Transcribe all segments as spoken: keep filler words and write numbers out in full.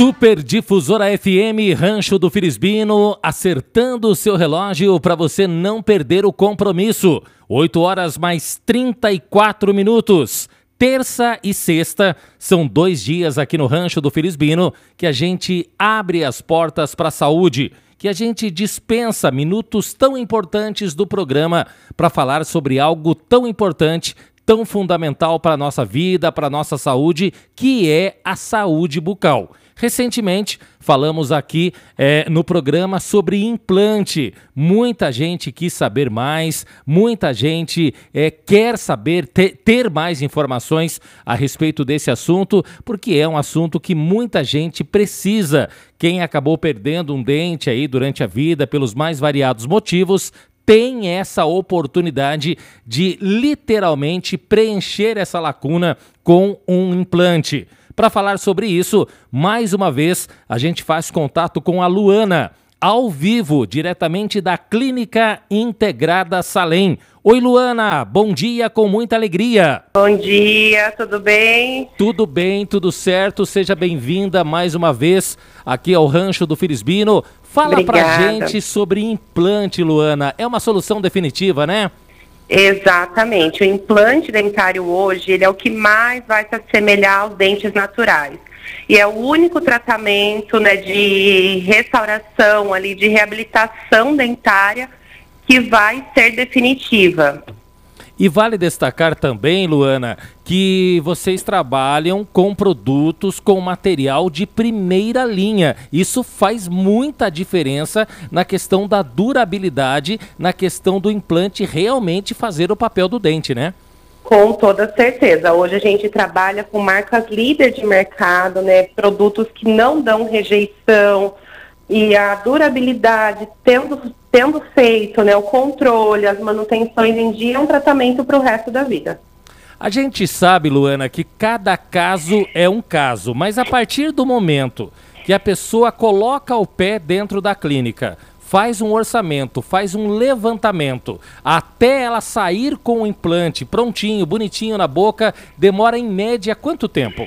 Super Difusora F M, Rancho do Filisbino, acertando o seu relógio para você não perder o compromisso. oito horas mais trinta e quatro minutos. Terça e sexta são dois dias aqui no Rancho do Filisbino que a gente abre as portas para a saúde, que a gente dispensa minutos tão importantes do programa para falar sobre algo tão importante, tão fundamental para a nossa vida, para a nossa saúde, que é a saúde bucal. Recentemente, falamos aqui é, no programa sobre implante. Muita gente quis saber mais, muita gente é, quer saber, te, ter mais informações a respeito desse assunto, porque é um assunto que muita gente precisa. Quem acabou perdendo um dente aí durante a vida, pelos mais variados motivos, tem essa oportunidade de literalmente preencher essa lacuna com um implante. Para falar sobre isso, mais uma vez, a gente faz contato com a Luana, ao vivo, diretamente da Clínica Integrada Salem. Oi, Luana, bom dia, com muita alegria. Bom dia, tudo bem? Tudo bem, tudo certo, seja bem-vinda mais uma vez aqui ao Rancho do Filisbino. Fala Obrigada. Pra gente sobre implante, Luana, é uma solução definitiva, né? Exatamente, o implante dentário hoje, ele é o que mais vai se assemelhar aos dentes naturais. E é o único tratamento, né, de restauração, ali, de reabilitação dentária que vai ser definitiva. E vale destacar também, Luana, que vocês trabalham com produtos com material de primeira linha. Isso faz muita diferença na questão da durabilidade, na questão do implante realmente fazer o papel do dente, né? Com toda certeza. Hoje a gente trabalha com marcas líder de mercado, né? Produtos que não dão rejeição. E a durabilidade, tendo, tendo feito, né, o controle, as manutenções em dia, é um tratamento para o resto da vida. A gente sabe, Luana, que cada caso é um caso, mas a partir do momento que a pessoa coloca o pé dentro da clínica, faz um orçamento, faz um levantamento, até ela sair com o implante prontinho, bonitinho na boca, demora em média quanto tempo?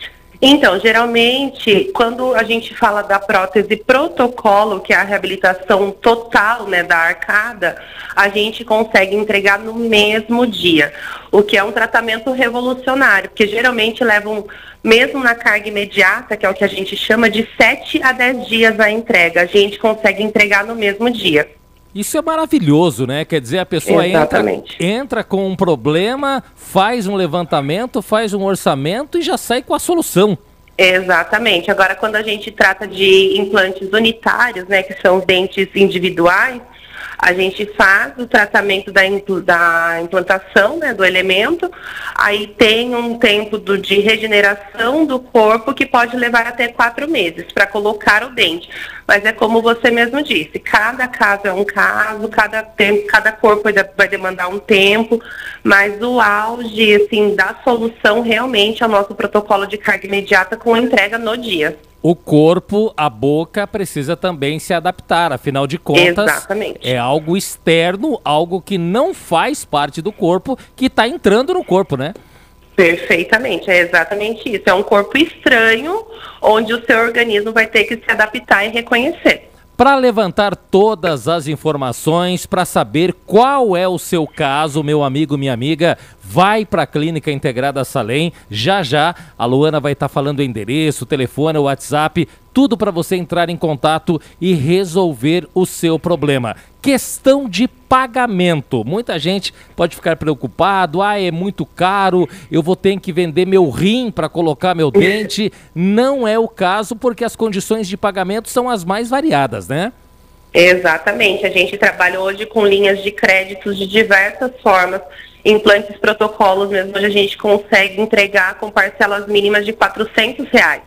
Então, geralmente, quando a gente fala da prótese protocolo, que é a reabilitação total, né, da arcada, a gente consegue entregar no mesmo dia, o que é um tratamento revolucionário, porque geralmente levam, mesmo na carga imediata, que é o que a gente chama, de sete a dez dias a entrega, a gente consegue entregar no mesmo dia. Isso é maravilhoso, né? Quer dizer, a pessoa entra, entra com um problema, faz um levantamento, faz um orçamento e já sai com a solução. Exatamente. Agora, quando a gente trata de implantes unitários, né, que são os dentes individuais, a gente faz o tratamento da, impl da implantação, né, do elemento, aí tem um tempo do, de regeneração do corpo que pode levar até quatro meses para colocar o dente. Mas é como você mesmo disse, cada caso é um caso, cada, tempo, cada corpo vai demandar um tempo, mas o auge, assim, da solução realmente é o nosso protocolo de carga imediata com entrega no dia. O corpo, a boca, precisa também se adaptar, afinal de contas, Exatamente. É algo externo, algo que não faz parte do corpo, que está entrando no corpo, né? Perfeitamente, é exatamente isso. É um corpo estranho, onde o seu organismo vai ter que se adaptar e reconhecer. Para levantar todas as informações, para saber qual é o seu caso, meu amigo, minha amiga, vai para a Clínica Integrada Salem. Já já a Luana vai estar tá falando o endereço, o telefone, o WhatsApp, tudo para você entrar em contato e resolver o seu problema. Questão de pagamento. Muita gente pode ficar preocupado, ah, é muito caro, eu vou ter que vender meu rim para colocar meu dente. Não é o caso, porque as condições de pagamento são as mais variadas, né? Exatamente. A gente trabalha hoje com linhas de créditos de diversas formas. Implantes protocolos mesmo, hoje a gente consegue entregar com parcelas mínimas de quatrocentos reais.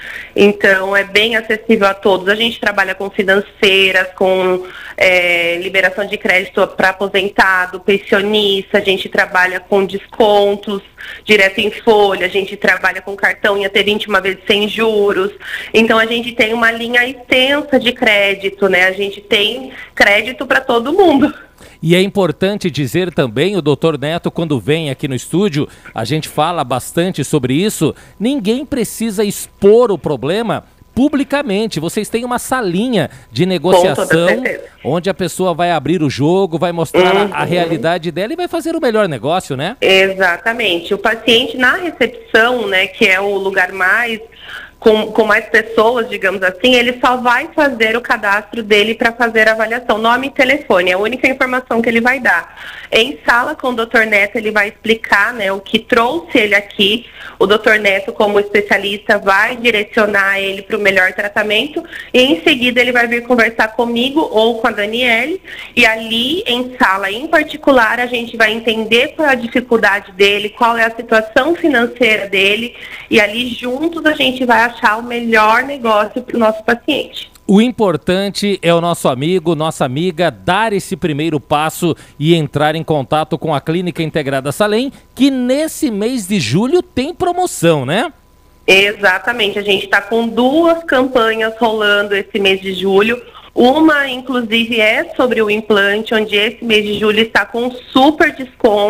Então, é bem acessível a todos. A gente trabalha com financeiras, com é, liberação de crédito para aposentado, pensionista, a gente trabalha com descontos direto em folha, a gente trabalha com cartão em até vinte e uma vezes sem juros. Então, a gente tem uma linha extensa de crédito, né? A gente tem crédito para todo mundo. E é importante dizer também, o doutor Neto, quando vem aqui no estúdio, a gente fala bastante sobre isso, ninguém precisa expor o problema publicamente. Vocês têm uma salinha de negociação onde a pessoa vai abrir o jogo, vai mostrar uhum. a, a realidade dela e vai fazer o melhor negócio, né? Exatamente. O paciente na recepção, né, que é o lugar mais... Com, com mais pessoas, digamos assim, ele só vai fazer o cadastro dele para fazer a avaliação. Nome e telefone, é a única informação que ele vai dar. Em sala com o doutor Neto, ele vai explicar, né, o que trouxe ele aqui. O doutor Neto, como especialista, vai direcionar ele para o melhor tratamento. E em seguida ele vai vir conversar comigo ou com a Daniele. E ali, em sala em particular, a gente vai entender qual é a dificuldade dele, qual é a situação financeira dele. E ali juntos a gente vai achar o melhor negócio para o nosso paciente. O importante é o nosso amigo, nossa amiga, dar esse primeiro passo e entrar em contato com a Clínica Integrada Salem, que nesse mês de julho tem promoção, né? Exatamente, a gente está com duas campanhas rolando esse mês de julho. Uma, inclusive, é sobre o implante, onde esse mês de julho está com super desconto.